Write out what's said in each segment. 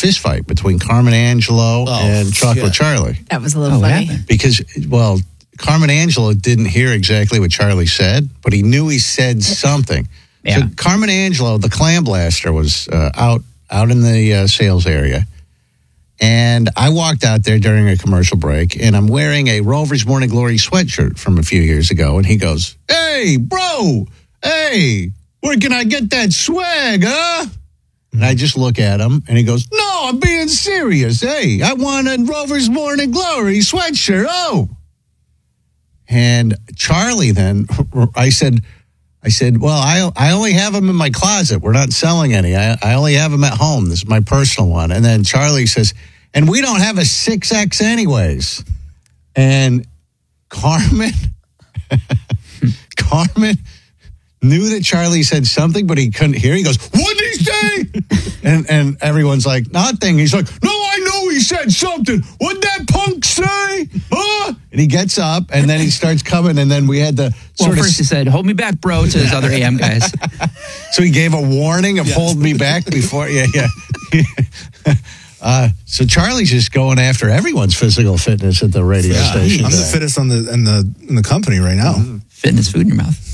fist fight between Carmen Angelo and Chocolate Charlie. That was a little funny. Because, Carmen Angelo didn't hear exactly what Charlie said, but he knew he said something. Yeah. So Carmen Angelo, the Clam Blaster, was out in the sales area. And I walked out there during a commercial break, and I'm wearing a Rover's Morning Glory sweatshirt from a few years ago. And he goes, "Hey, bro, where can I get that swag, huh?" And I just look at him, and he goes, "No, I'm being serious. Hey, I want a Rover's Morning Glory sweatshirt. Oh." And Charlie then, I said, well, I only have them in my closet. We're not selling any. I only have them at home. This is my personal one. And then Charlie says, and we don't have a 6X anyways. And Carmen knew that Charlie said something, but he couldn't hear. He goes, "What did he say?" and everyone's like, "Nothing." He's like, "No, I know he said something. What'd that punk say? Huh?" And he gets up, and then he starts coming, and then we had to first he said, "Hold me back, bro," to his other AM guys. So he gave a warning of hold me back before. Yeah. So Charlie's just going after everyone's physical fitness at the radio station. I'm the fittest in the company right now. Fitness food in your mouth.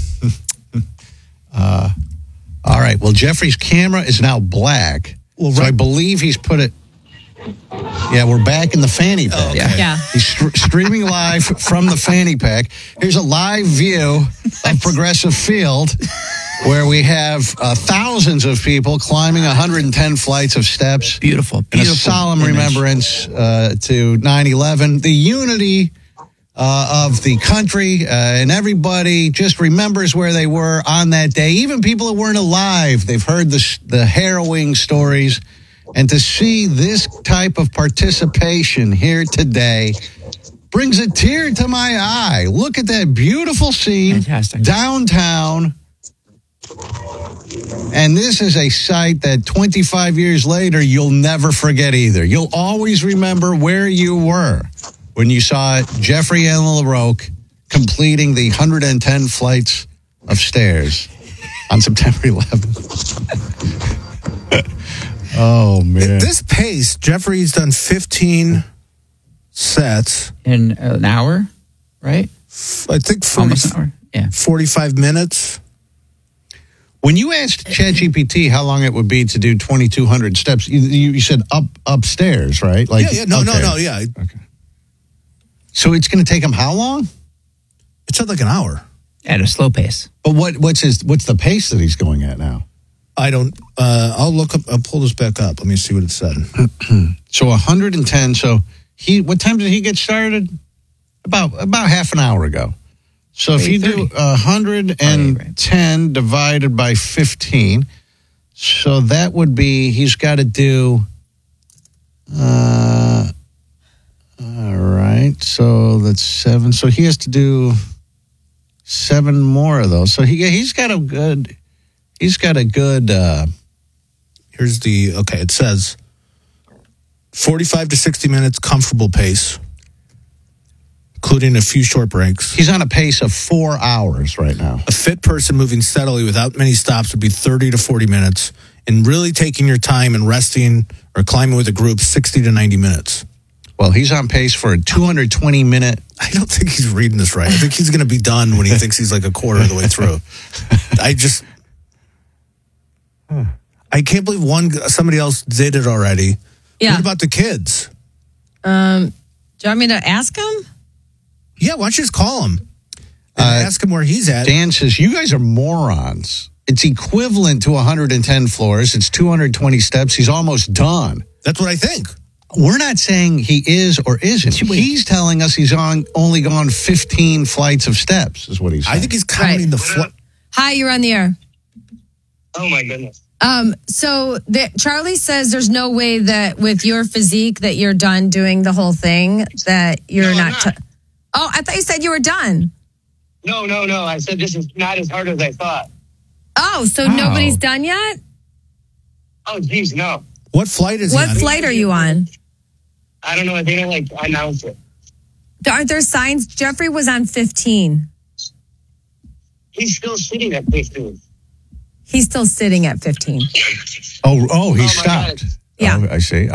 All right. Well, Jeffrey's camera is now black. Well, so I believe he's put it. Yeah, we're back in the fanny pack. Oh, okay. Yeah. He's streaming live from the fanny pack. Here's a live view of Progressive Field, where we have thousands of people climbing 110 flights of steps. Beautiful. In a solemn remembrance to 9/11. The unity of the country, and everybody just remembers where they were on that day. Even people that weren't alive, they've heard the harrowing stories. And to see this type of participation here today brings a tear to my eye. Look at that beautiful scene. Fantastic. Downtown. And this is a sight that 25 years later, you'll never forget either. You'll always remember where you were when you saw Jeffrey Allen LaRocque completing the 110 flights of stairs on September 11th. Oh, man. At this pace, Jeffrey's done 15 sets. In an hour, right? I think Almost an hour. Yeah. 45 minutes. When you asked ChatGPT how long it would be to do 2,200 steps, you said upstairs, right? Like, No, yeah. Okay. So it's going to take him how long? It said like an hour. At a slow pace. But what's the pace that he's going at now? I don't. I'll pull this back up. Let me see what it said. So 110. So what time did he get started? About half an hour ago. So if you do 110 divided by 15, so that would be, he's got to do, all right, so that's 7. So he has to do 7 more of those. So he's got a good, here's it says 45 to 60 minutes, comfortable pace, including a few short breaks. He's on a pace of 4 hours right now. A fit person moving steadily without many stops would be 30 to 40 minutes, and really taking your time and resting or climbing with a group, 60 to 90 minutes. Well, he's on pace for a 220-minute. I don't think he's reading this right. I think he's going to be done when he thinks he's like a quarter of the way through. I can't believe somebody else did it already. Yeah. What about the kids? Do you want me to ask him? Yeah, why don't you just call him and ask him where he's at? Dan says, you guys are morons. It's equivalent to 110 floors. It's 220 steps. He's almost done. That's what I think. We're not saying he is or isn't. He's telling us he's only gone 15 flights of steps, is what he's saying. I think he's counting the flight. Hi, you're on the air. Oh, my goodness. So Charlie says there's no way that with your physique that you're done doing the whole thing, that you're not. Oh, I thought you said you were done. No. I said this is not as hard as I thought. Oh, so nobody's done yet? Oh, geez, no. What flight is he on? What flight are you on? I don't know. They don't announce it. Aren't there signs? Jeffrey was on 15. He's still sitting at 15. He's still sitting at 15. Oh, he stopped. God. Yeah. Oh, I see.